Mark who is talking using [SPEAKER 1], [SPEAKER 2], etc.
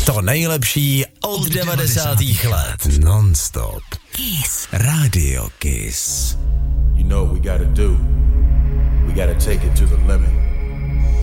[SPEAKER 1] To nejlepší od 90. let. Non-stop. Kiss. Radio Kiss.
[SPEAKER 2] You know what we gotta do. We gotta take it to the limit.